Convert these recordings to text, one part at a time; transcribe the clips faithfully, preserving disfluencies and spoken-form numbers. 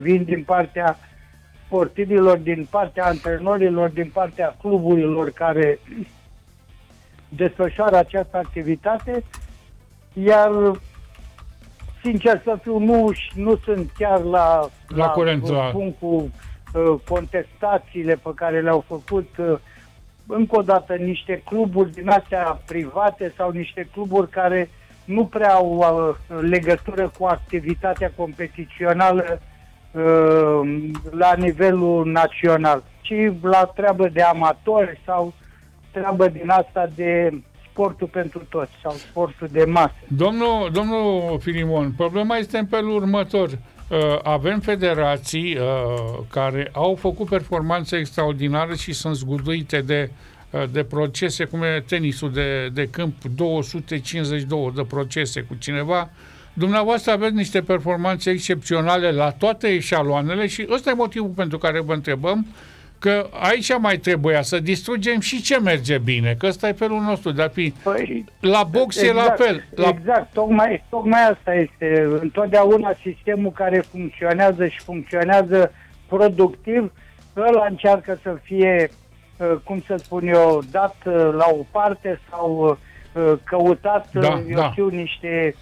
vin din partea sportivilor, din partea antrenorilor, din partea cluburilor care desfășoară această activitate, iar sincer să fiu, nu, nu sunt chiar la, la, la curent, la... punct cu uh, contestațiile pe care le-au făcut uh, încă o dată niște cluburi din astea private sau niște cluburi care nu prea au uh, legătură cu activitatea competițională uh, la nivelul național, ci la treabă de amatori sau treabă din asta de sportul pentru toți sau sportul de masă. Domnul, domnul Filimon, problema este în felul următor. Uh, avem federații uh, care au făcut performanțe extraordinare și sunt zguduite de, uh, de procese, cum e tenisul de, de câmp, două sute cincizeci și doi de procese cu cineva. Dumneavoastră aveți niște performanțe excepționale la toate eșaloanele și ăsta e motivul pentru care vă întrebăm, că aici mai trebuia să distrugem și ce merge bine, că ăsta e felul nostru de a fi. Păi, la box exact, e la fel. La... Exact, tocmai, tocmai asta este. Întotdeauna sistemul care funcționează și funcționează productiv, ăla încearcă să fie, cum să spun eu, dat la o parte sau căutat, da, eu da. știu, niște,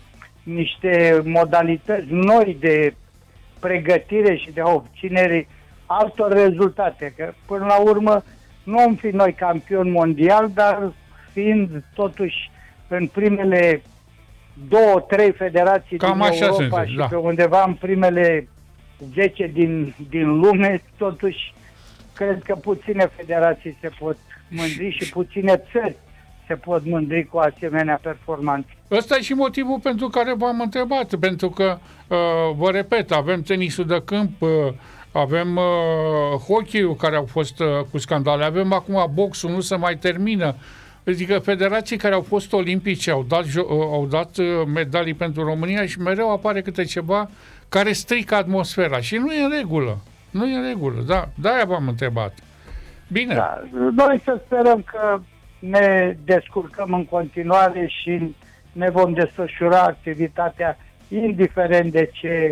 niște modalități noi de pregătire și de obținere altor rezultate, că până la urmă nu am fi noi campion mondial, dar fiind totuși în primele două, trei federații Cam din Europa sunt, și da. pe undeva în primele zece din, din lume, totuși cred că puține federații se pot mândri și puține țări se pot mândri cu asemenea performanțe. Ăsta e și motivul pentru care v-am întrebat, pentru că, uh, vă repet, avem tenisul de câmp, uh, avem uh, hockey-ul care au fost uh, cu scandale, avem acum boxul, nu se mai termină. Adică federații care au fost olimpice au dat, uh, au dat uh, medalii pentru România și mereu apare câte ceva care strică atmosfera și nu e în regulă. Nu e în regulă, da, de-aia v-am întrebat. Bine. Da, noi să sperăm că ne descurcăm în continuare și ne vom desfășura activitatea indiferent de ce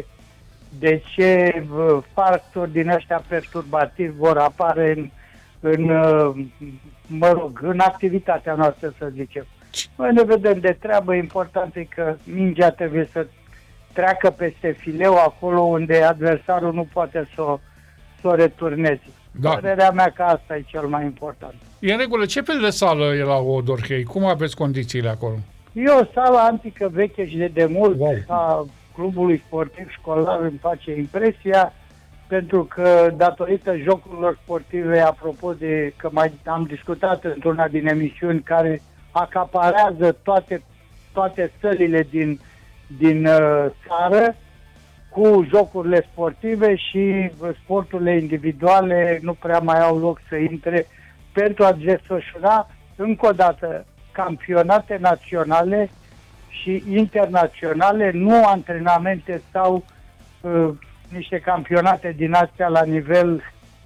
de ce factori din ăștia perturbativi vor apare în, în, mă rog, în activitatea noastră, să zicem. Noi ne vedem de treabă, important e că mingea trebuie să treacă peste fileu acolo unde adversarul nu poate să o, să o returneze. Da. Părerea mea că asta e cel mai important. E în regulă. Ce fel de sală e la Odorhei? Cum aveți condițiile acolo? E o sală antică, veche și de demult, wow. a clubului sportiv școlar, îmi face impresia, pentru că datorită jocurilor sportive, apropo de că mai am discutat într-una din emisiuni care acaparează toate, toate sălile din, din uh, țară, cu jocurile sportive și sporturile individuale nu prea mai au loc să intre pentru a desfășura încă o dată campionate naționale și internaționale, nu antrenamente sau uh, niște campionate din astea la nivel,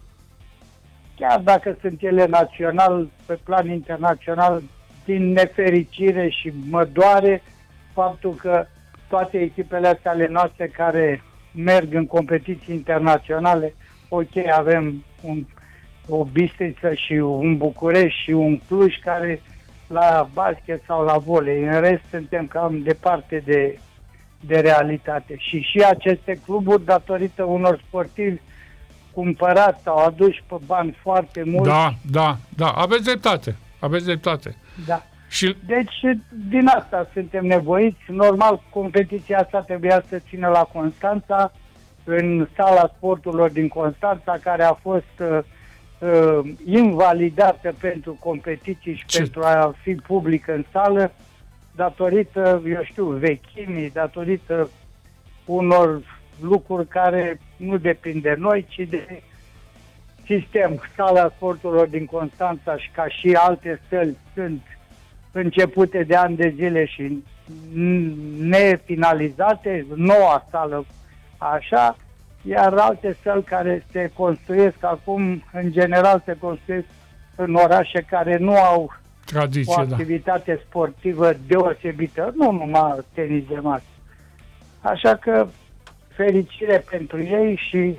chiar dacă sunt ele național, pe plan internațional, din nefericire și mă doare faptul că toate echipele astea ale noastre care merg în competiții internaționale, ok, avem un, o Bistriță și un București și un Cluj care la basket sau la volei. În rest suntem cam departe de, de realitate. Și și aceste cluburi, datorită unor sportivi cumpărați sau aduși pe bani foarte mulți. Da, da, da. Aveți dreptate. Aveți dreptate. Da. Și... Deci, din asta suntem nevoiți. Normal, competiția asta trebuia să țină la Constanța, în sala sporturilor din Constanța, care a fost uh, uh, invalidată pentru competiții și Ce? pentru a fi public în sală, datorită, eu știu, vechimii, datorită unor lucruri care nu depind de noi, ci de sistem. Sala sporturilor din Constanța și ca și alte săli sunt începute de ani de zile și nefinalizate, noua sală așa, iar alte săli care se construiesc acum, în general se construiesc în orașe care nu au tradiție, o activitate da. sportivă deosebită, nu numai tenis de masă. Așa că fericire pentru ei și